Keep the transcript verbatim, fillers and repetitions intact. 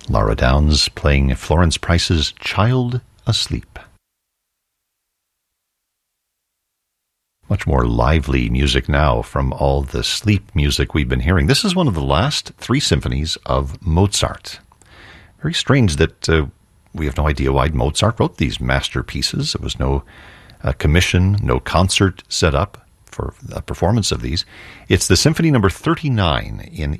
Laura Downs playing Florence Price's Child Asleep. Much more lively music now from all the sleep music we've been hearing. This is one of the last three symphonies of Mozart. Very strange that uh, we have no idea why Mozart wrote these masterpieces. There was no uh, commission, no concert set up for a performance of these. It's the Symphony number thirty-nine in